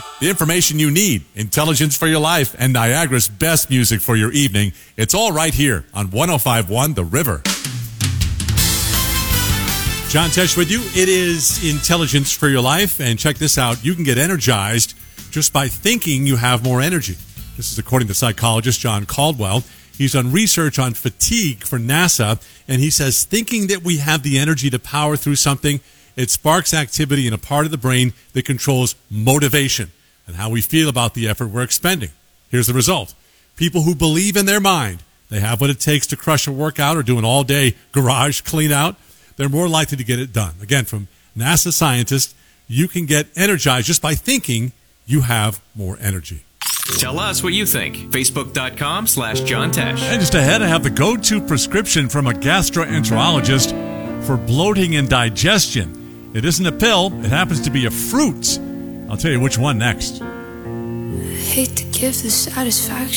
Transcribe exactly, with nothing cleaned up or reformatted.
The information you need, intelligence for your life, and Niagara's best music for your evening. It's all right here on one oh five point one The River. John Tesh with you. It is intelligence for your life. And check this out. You can get energized just by thinking you have more energy. This is according to psychologist John Caldwell. He's done research on fatigue for NASA, and he says thinking that we have the energy to power through something, it sparks activity in a part of the brain that controls motivation and how we feel about the effort we're expending. Here's the result. People who believe in their mind they have what it takes to crush a workout or do an all-day garage clean-out, they're more likely to get it done. Again, from NASA scientists, you can get energized just by thinking you have more energy. Tell us what you think. Facebook.com slash John Tesh. And just ahead, I have the go-to prescription from a gastroenterologist for bloating and digestion. It isn't a pill. It happens to be a fruit. I'll tell you which one next. I hate to give the satisfaction.